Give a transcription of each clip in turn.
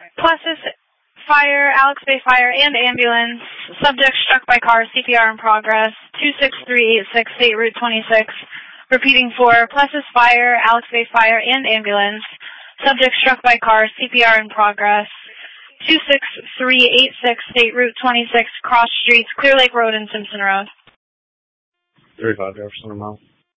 Plessis Fire, Alex Bay Fire, and ambulance. Subject struck by car, CPR in progress. 26386, State Route 26. Repeating for Plessis Fire, Alex Bay Fire, and ambulance. Subject struck by car, CPR in progress. 26386, State Route 26, cross streets, Clear Lake Road and Simpson Road. 35 Jefferson a mile.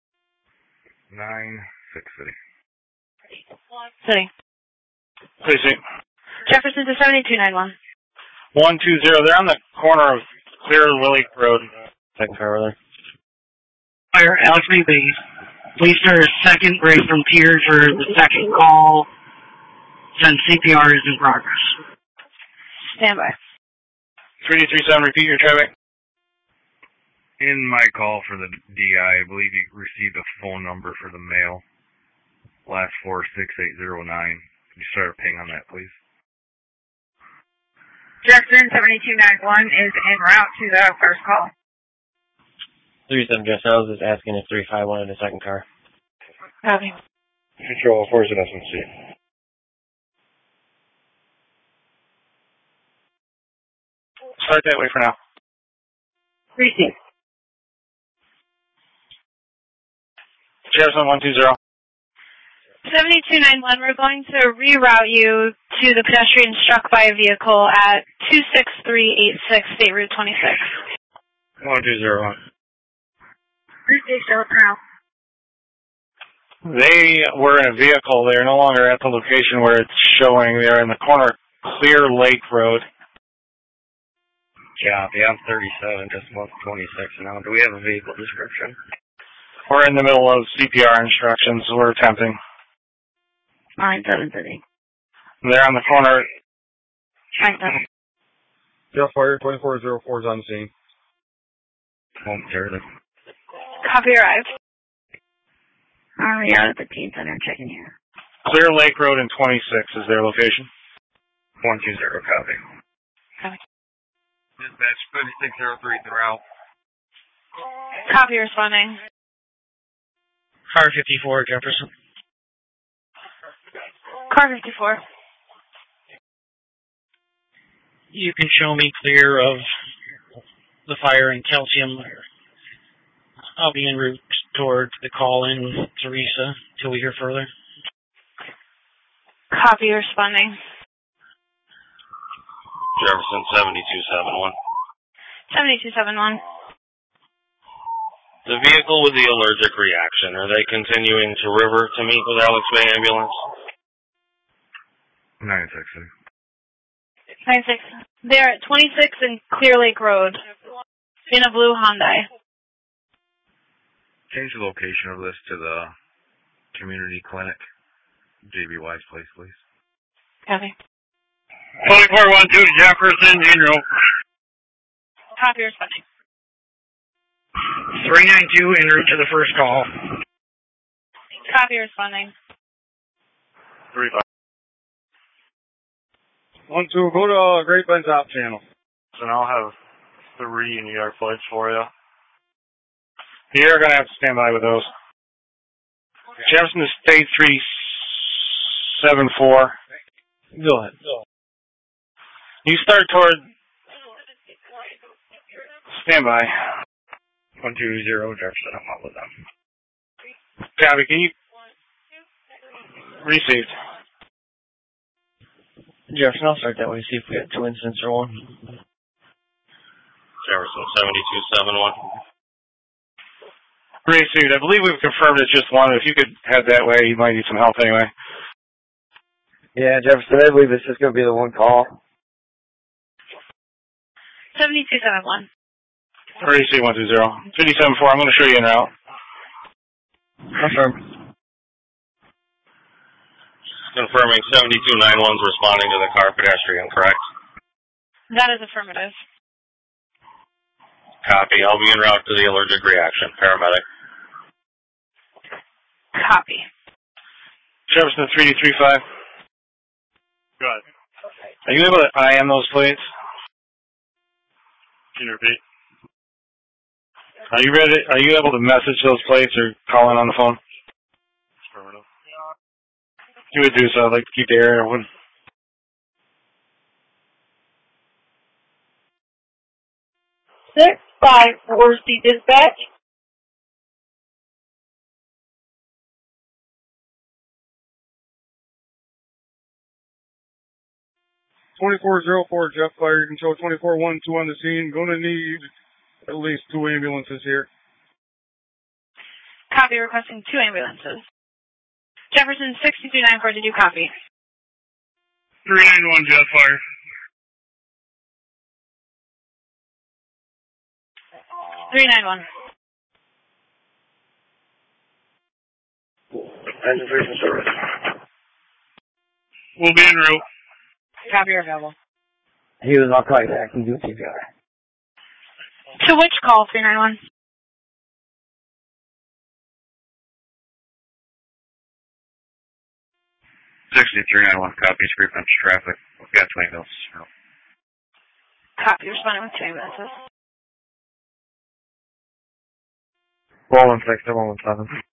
9-6 City. City. Precinct. Jefferson to 7291. 120. They're on the corner of Clear Lake Road. Second car over there. Fire, Alex Bay Base. Please start a second break from Piers for the second call. Since CPR is in progress. Stand by. 3237, repeat your traffic. In my call for the DI, I believe you received a phone number for the mail. Last 46809. Could you start a ping on that, please? Jefferson 7291 is en route to the first call. 37 Jefferson, I was just asking if 35 wanted a second car. Copy. Control 4 is an SMC. Start that way for now. Receive. Jefferson 120. 7291, we're going to reroute you to the pedestrian struck by a vehicle at 26386, State Route 26. 1201. Receive, show now. They were in a vehicle. They're no longer at the location where it's showing. They're in the corner of Clear Lake Road. Copy, I'm 37, just 126 now. Do we have a vehicle description? We're in the middle of CPR instructions. We're attempting. 97 City. They're on the corner. 97. Jeff Fire 2404 is on the scene. Momentarily. Copy arrived. Already out at the teen center checking here. Clear Lake Road and 26 is their location. 120, copy. Copy. Dispatch 5603 throughout. Copy responding. Car 54, Jefferson. Car 54. You can show me clear of the fire in Calcium. I'll be en route toward the call-in with Teresa till we hear further. Copy responding. Jefferson 7271. 7271. The vehicle with the allergic reaction, are they continuing to River to meet with Alex Bay Ambulance? 96 96. They're at 26 in Clear Lake Road in a blue Hyundai. Change the location of this to the community clinic. JB Wise Place, please. Copy. 2412 Jefferson, en route. Copy responding. 392 en route to the first call. Copy responding. 35. 12, go to Great Bend Top Channel. So now I'll have 3 New York flights for you. You're going to have to stand by with those. Jefferson to State 374. Go ahead. You start toward... Stand by. 120 Jefferson, I'm up with them. Copy, can you... Received. Jefferson, I'll start that way, see if we got 2 incidents or one. Jefferson 7271. Received. I believe we've confirmed it's just one. If you could head that way, you might need some help anyway. Yeah, Jefferson, I believe it's just going to be the one call. 7271. REC 120. 574, I'm going to show you en route. Confirm. Confirming 7291's responding to the car pedestrian, correct? That is affirmative. Copy. I'll be en route to the allergic reaction. Paramedic. Copy. Jefferson 3235. Good. Are you able to IM those plates? Can you repeat? Are you ready? Are you able to message those plates or call in on the phone? Affirmative. You would do so. I'd like to keep the area open. 654C dispatch. .2404 Jeff Fire Control 2412 on the scene. Gonna need at least 2 ambulances here. Copy, requesting 2 ambulances. Jefferson 6294, did you copy? 391 Jeff Fire. .391. Engine 3 from service. We'll be en route. Copy, you're available. He was on contact and do CPR. To which call, 391? Copy, street punch traffic. We've got 2 ambulances. Copy, responding with 2 ambulances. 416, 117.